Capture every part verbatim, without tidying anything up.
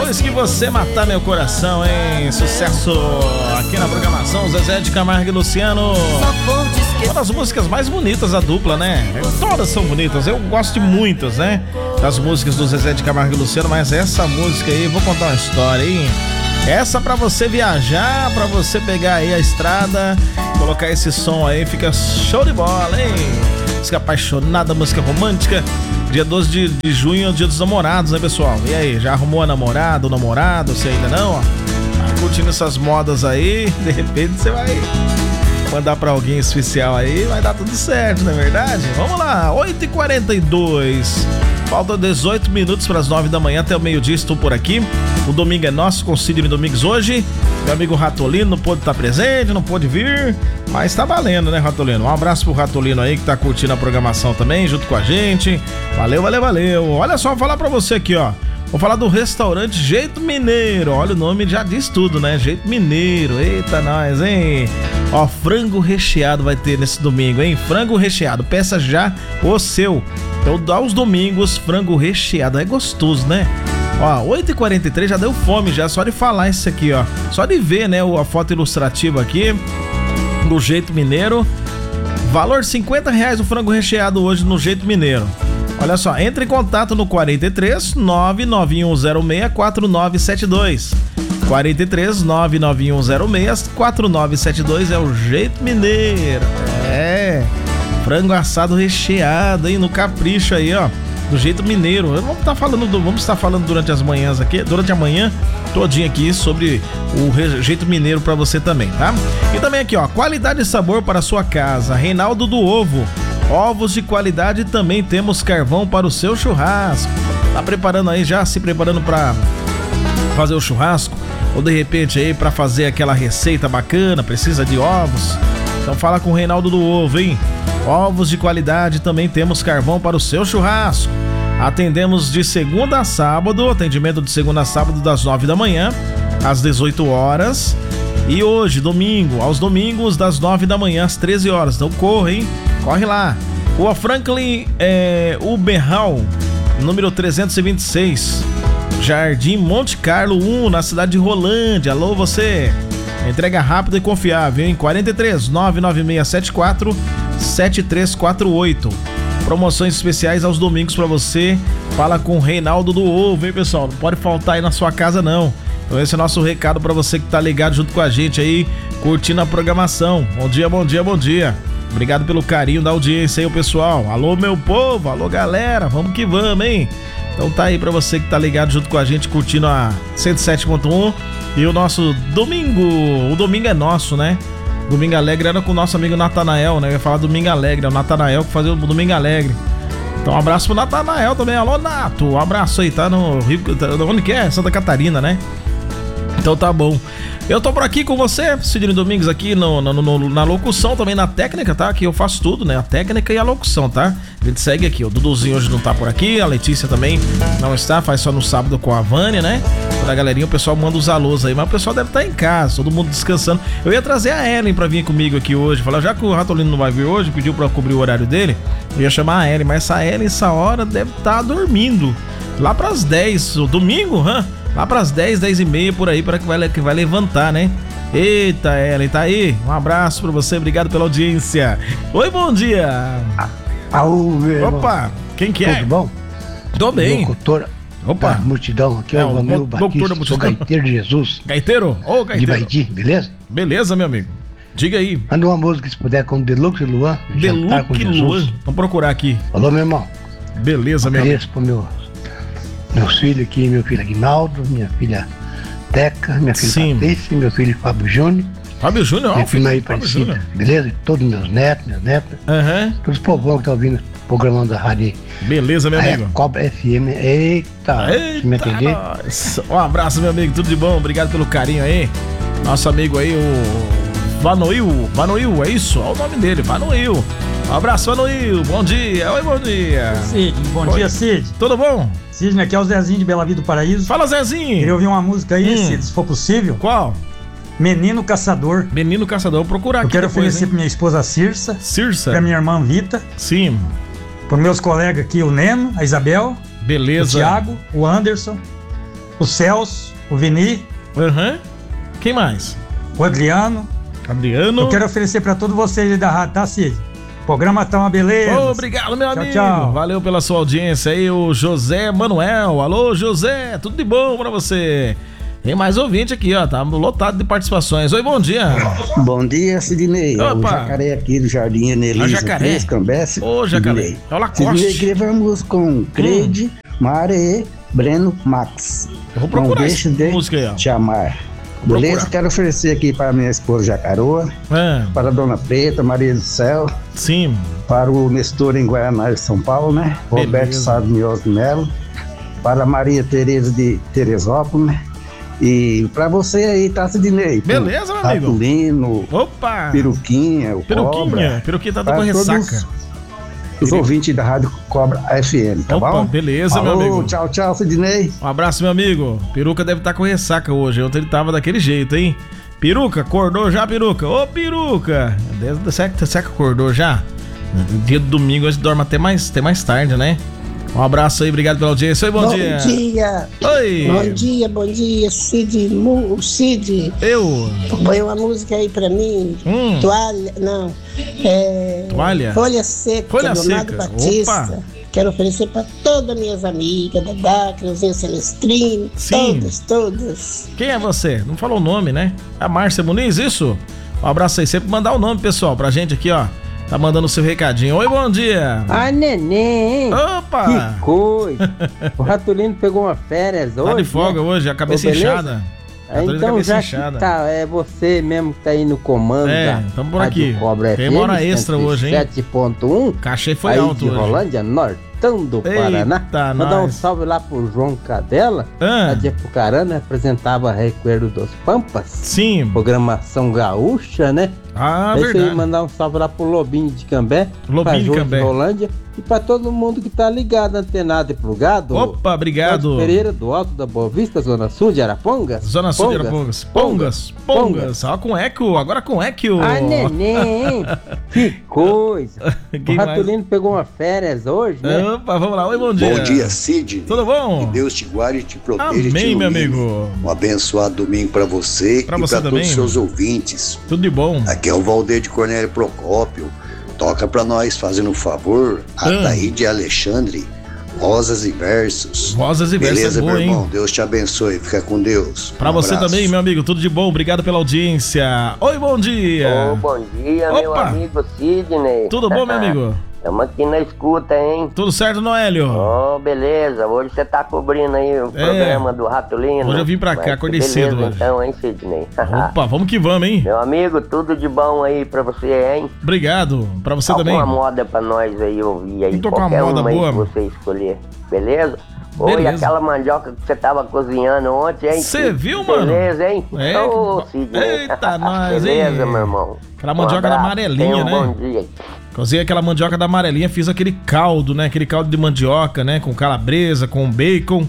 Depois que você matar meu coração, hein? Sucesso aqui na programação, Zezé de Camargo e Luciano. Uma das músicas mais bonitas da dupla, né? Todas são bonitas, eu gosto de muitas, né? Das músicas do Zezé de Camargo e Luciano, mas essa música aí, vou contar uma história, hein? Essa pra você viajar, pra você pegar aí a estrada, colocar esse som aí, fica show de bola, hein? Música apaixonada, música romântica. Dia doze de, de junho é o dia dos namorados, né, pessoal? E aí, já arrumou a namorada, o namorado? Você ainda não, ó? Tá curtindo essas modas aí, de repente você vai mandar pra alguém especial aí, vai dar tudo certo, não é verdade? Vamos lá, oito e quarenta e dois. Faltam dezoito minutos para as nove da manhã, até o meio-dia estou por aqui. O domingo é nosso, com Sidney Domingos hoje. Meu amigo Ratolino não pôde estar presente, não pôde vir, mas tá valendo, né, Ratolino? Um abraço pro Ratolino aí que tá curtindo a programação também, junto com a gente. Valeu, valeu, valeu. Olha só, vou falar pra você aqui, ó. Vou falar do restaurante Jeito Mineiro. Olha, o nome já diz tudo, né? Jeito Mineiro. Eita, nós, hein? Ó, frango recheado vai ter nesse domingo, hein? Frango recheado. Peça já o seu. Então, dá os domingos, frango recheado. É gostoso, né? Ó, oito e quarenta e três, já deu fome já. Só de falar isso aqui, ó. Só de ver, né? A foto ilustrativa aqui do Jeito Mineiro. Valor cinquenta reais o frango recheado hoje no Jeito Mineiro. Olha só, entre em contato no quarenta e três, nove nove um zero seis, quatro nove sete dois. quarenta e três, nove nove um zero seis, quatro nove sete dois é o Jeito Mineiro. É, frango assado recheado, hein, no capricho aí, ó, do Jeito Mineiro. Vamos estar falando, do, vamos estar falando durante as manhãs aqui, durante a manhã todinho aqui sobre o Jeito Mineiro pra você também, tá? E também aqui, ó, qualidade e sabor para a sua casa, Reinaldo do Ovo. Ovos de qualidade, também temos carvão para o seu churrasco. Tá preparando aí, já se preparando para fazer o churrasco? Ou de repente aí para fazer aquela receita bacana, precisa de ovos? Então fala com o Reinaldo do Ovo, hein? Ovos de qualidade, também temos carvão para o seu churrasco. Atendemos de segunda a sábado, atendimento de segunda a sábado das nove da manhã às dezoito horas. E hoje, domingo, aos domingos das nove da manhã às treze horas. Então corre, hein? Corre lá. Rua Franklin é, Uberral, número trezentos e vinte e seis, Jardim Monte Carlo um, na cidade de Rolândia. Alô, você. Entrega rápida e confiável, hein? quarenta e três, nove nove seis sete quatro, sete três quatro oito. Promoções especiais aos domingos pra você. Fala com o Reinaldo do Ovo, hein, pessoal? Não pode faltar aí na sua casa, não. Então esse é o nosso recado pra você que tá ligado junto com a gente aí, curtindo a programação. Bom dia, bom dia, bom dia. Obrigado pelo carinho da audiência aí, o pessoal. Alô, meu povo, alô, galera, vamos que vamos, hein? Então tá aí pra você que tá ligado junto com a gente, curtindo a cento e sete ponto um e o nosso domingo. O domingo é nosso, né? Domingo Alegre era com o nosso amigo Natanael, né? Eu ia falar Domingo Alegre, é o Natanael que fazia o Domingo Alegre. Então um abraço pro Natanael também. Alô, Nato, um abraço aí, tá no Rio, tá, onde que é? Santa Catarina, né? Então tá bom. Eu tô por aqui com você, Sidney Domingos, aqui no, no, no, na locução, também na técnica, tá? Aqui eu faço tudo, né? A técnica e a locução, tá? A gente segue aqui. O Duduzinho hoje não tá por aqui, a Letícia também não está, faz só no sábado com a Vânia, né? Toda a galerinha, o pessoal manda os alôs aí, mas o pessoal deve estar em casa, todo mundo descansando. Eu ia trazer a Ellen pra vir comigo aqui hoje, falar, já que o Ratolino não vai vir hoje, pediu pra cobrir o horário dele, eu ia chamar a Ellen, mas essa Ellen, essa hora, deve estar dormindo. Lá pras dez, o domingo, hã? Lá pras dez, dez e meia por aí, para que vai, que vai levantar, né? Eita, Ellen, tá aí? Um abraço pra você, obrigado pela audiência. Oi, bom dia. Aú, meu Opa, irmão. Quem que é? Tudo bom? Tô bem. Locutora Opa. da multidão, aqui é, É, o o Vanil lo- Batista, locutor da sou multidão. gaiteiro de Jesus, Gaiteiro? Ô, de Gaiteiro. Baiti, beleza? Beleza, meu amigo. Diga aí. Manda uma música, se puder, com Deluxe Luan, Jantar com Deluxe Jesus. Luan. Vamos procurar aqui. Falou, meu irmão. Beleza, meu amigo. Ofereço pro meu, meus filhos aqui, meu filho Aguinaldo, minha filha Teca, minha filha Sim. Patrícia, meu filho Fábio Júnior, Fábio Júnior, ó. minha filha aí Fábio Parecida, Júnior. beleza? Todos meus netos, minhas netas, Aham. todos os povão que estão ouvindo o programa da rádio. Beleza, meu Aí, amigo. Cobra F M, eita, se me Eita, entender? nós. Um abraço, meu amigo. Tudo de bom. Obrigado pelo carinho aí. Nosso amigo aí, o Vanoil. Vanoil, é isso? Olha o nome dele, Vanoil. Um abraço, Vanoil. Bom dia. Oi, bom dia. Cid, bom Oi. dia, Cid. Tudo bom? Cid, aqui é o Zezinho de Bela Vida do Paraíso. Fala, Zezinho. Queria ouvir uma música aí, Hum. Cid, se for possível. Qual? Menino Caçador. Menino Caçador. Vou procurar Eu aqui quero depois, oferecer hein? pra minha esposa Cirsa, Cirsa. pra minha irmã Vita, Sim. pros meus colegas aqui, o Neno, a Isabel, o Beleza. Thiago, o Anderson, o Celso, o Vini. Aham. Uhum. Quem mais? O Adriano. Adriano. Eu quero oferecer pra todos vocês aí da rádio, tá, Cid? O programa tá uma beleza. Oh, obrigado, meu tchau, amigo. Tchau. Valeu pela sua audiência aí, o José Manuel. Alô, José, tudo de bom pra você? Tem mais ouvinte aqui, ó, tá lotado de participações. Oi, bom dia. Bom dia, Sidney. Opa. O Jacaré aqui do Jardim Enelisa Jacaré. Cambesse. Ô, Jacaré. É o Lacoste. Sidney, gravamos com Creide, hum. Mare, Breno, Max. Eu vou procurar Não deixe de música aí, ó. te amar. Beleza? Quero oferecer aqui para minha esposa Jacaroa, é. para a Dona Preta, Maria do Céu. Sim. Para o Nestor em Guaraná, São Paulo, né? Beleza. Roberto Sado Mioso de Melo. Para a Maria Tereza de Teresópolis, né? E pra você aí, tá, Sidney? Beleza, meu amigo. Ratulino. Opa! Peruquinha, o Peruquinha. Cobra. Peruquinha tá com ressaca. Os ouvintes da Rádio Cobra F M, tá Opa, bom? Beleza, Alô, meu amigo. Tchau, tchau, Sidney. Um abraço, meu amigo. Peruca deve estar com ressaca hoje. Ontem ele tava daquele jeito, hein? Peruca, acordou já, Peruca? Ô, Peruca! Será que, será que acordou já? Dia do domingo, hoje dorme até mais, até mais tarde, né? Um abraço aí, obrigado pela audiência. Oi, bom, bom dia. Bom dia. Oi. Bom dia, bom dia, Cid. O Cid. Eu. Põe uma música aí pra mim. Hum. Toalha, não. É... Toalha? Folha Seca, Folha do Seca. Nado Batista. Opa. Quero oferecer pra todas as minhas amigas, Dadá, Creuzinha Celestrine, Sim. todas, todas. Quem é você? Não falou o nome, né? A Márcia Muniz, isso? Um abraço aí, sempre mandar o nome, pessoal, pra gente aqui, ó. Tá mandando o seu recadinho. Oi, bom dia. Ah, neném. Opa. Que coisa. O Ratulino pegou uma férias hoje. Tá de folga, né? Hoje, a cabeça inchada. Ah, então já que tá, é você mesmo que tá aí no comando é, da tamo por aqui. Cobra Tem F M, hora extra hoje, hein? sete ponto um. Cachê foi aí alto de hoje. Rolândia, Nortão do Eita, Paraná. Mandar um salve lá pro João Cadela, ah. lá de Apucarana, apresentava Recuerdo dos Pampas. Sim. Programação gaúcha, né? Ah, é verdade. Aí mandar um salve lá pro Lobinho de Cambé, Lobinho de Cambé, Rolândia, e pra todo mundo que tá ligado, antenado e plugado. Opa, obrigado. Jorge Pereira, do Alto da Boa Vista, Zona Sul de Arapongas. Zona Sul de Arapongas. Pongas, Pongas. Ó, com eco, agora com eco. Ah, neném. Que coisa. O Ratulino pegou uma férias hoje, né? Opa, vamos lá. Oi, bom dia. Bom dia, Cid. Tudo bom? Que Deus te guarde e te proteja. Amém, te meu amigo. Um abençoado domingo pra você pra e você pra também, todos os seus ouvintes. Tudo de bom. Aqui é o Valdeir de Cornélio Procópio. Toca pra nós, fazendo um favor, a ah. Taíde Alexandre, Rosas e Versos. Rosas e Versos. Beleza, é boa, meu irmão? hein? Deus te abençoe. Fica com Deus. Pra um você abraço. também, meu amigo. Tudo de bom. Obrigado pela audiência. Oi, bom dia. Oh, bom dia, Opa. meu amigo Sidney. Tudo bom, meu amigo? Estamos aqui na escuta, hein? Tudo certo, Noélio? Oh, beleza. Hoje você tá cobrindo aí o é. programa do Ratulino. Hoje eu vim pra cá, acordei cedo hoje. Então, hein, Sidney? Opa, vamos que vamos, hein? Meu amigo, tudo de bom aí pra você, hein? Obrigado. Pra você Alguma também. Alguma moda pra nós aí ouvir aí. Tô com uma qualquer moda uma boa. aí que você escolher. Beleza? Beleza. Oi, aquela mandioca que você tava cozinhando ontem, hein? Você viu, mano? Beleza, hein? É. Oh, Sidney. Eita, nós, hein? Beleza, meu irmão. Aquela mandioca um da amarelinha, um né? Bom dia. Cozinhei aquela mandioca da amarelinha, fiz aquele caldo, né? Aquele caldo de mandioca, né? Com calabresa, com bacon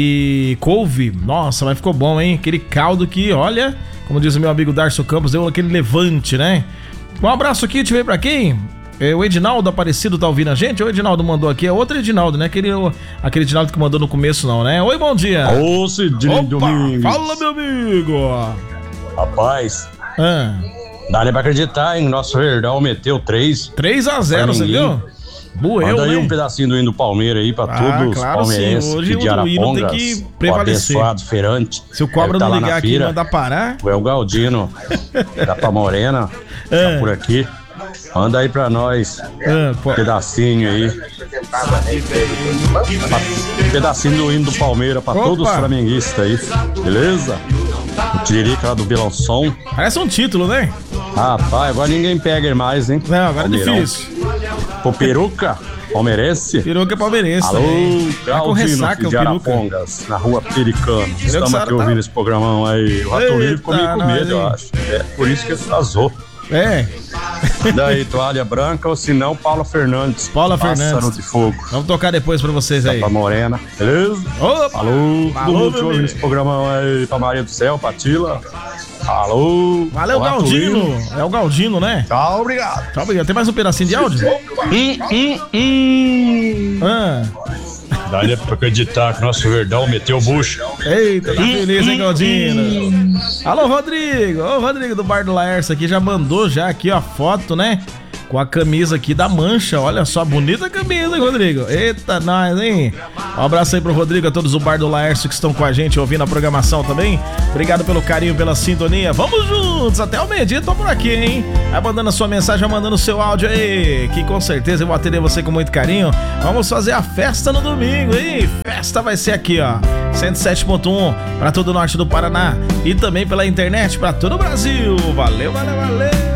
e couve. Nossa, mas ficou bom, hein? Aquele caldo que, olha, como diz o meu amigo Darcio Campos, deu aquele levante, né? Um abraço aqui, te veio pra quem? É, o Edinaldo Aparecido tá ouvindo a gente? O Edinaldo mandou aqui, é outro Edinaldo, né? Aquele, aquele Edinaldo que mandou no começo não, né? Oi, bom dia. Ô, Sidney Domingos. Fala, meu amigo. Rapaz, ah. dá nem pra acreditar, hein? Nosso Verdão meteu três. três a zero, você viu? Boeu, Manda aí né? um pedacinho do hino do Palmeiras aí pra ah, todos claro, os palmeirenses sim. Hoje de Arapongas, tem que prevalecer. o abençoado feirante. Se o Cobra não ligar aqui e mandar parar... O El Galdino, da Pamorena, é. tá por aqui. Manda aí pra nós é, um pedacinho aí. Um pedacinho do hino do Palmeiras pra Opa. todos os flamenguistas aí, beleza? O Tiririca lá do Belançon. Parece um título, né? Rapaz, agora ninguém pega mais, hein? Não, agora Palmeirão. é difícil. Pô, peruca, palmeirense. Peruca é palmeirense. Alô, Galdino de Arapongas, na rua Pericano. Estamos aqui tá... ouvindo esse programão aí. O Ratulino ficou meio com medo, eu acho. É por isso que ele atrasou. É. Daí, toalha branca ou se não, Paula Fernandes. Paula Pássaro Fernandes. de fogo. Vamos tocar depois pra vocês aí. Pra Morena, beleza? Opa. Alô, Alô, todo mundo que ouve esse programão aí, pra Maria do Céu, pra Tila. Alô. Valeu, Galdino. É o Galdino, né? Tchau, obrigado. Tchau, obrigado. Tem mais um pedacinho de áudio? Hum, hum, hum. Ah. Dá pra acreditar que nosso Verdão meteu bucha. Eita, tá feliz, hein, Galdino? Alô, Rodrigo. Ô, Rodrigo do Bar do Laércio aqui já mandou já aqui, ó, a foto, né? Com a camisa aqui da Mancha. Olha só, bonita camisa, hein, Rodrigo? Eita, nós, hein? Um abraço aí pro Rodrigo, a todos do Bar do Laércio que estão com a gente, ouvindo a programação também. Obrigado pelo carinho, pela sintonia. Vamos juntos, até o meio-dia, tô por aqui, hein? Vai mandando a sua mensagem, vai mandando o seu áudio aí, que com certeza eu vou atender você com muito carinho. Vamos fazer a festa no domingo, hein? Festa vai ser aqui, ó, cento e sete ponto um para todo o norte do Paraná e também pela internet para todo o Brasil. Valeu, valeu, valeu!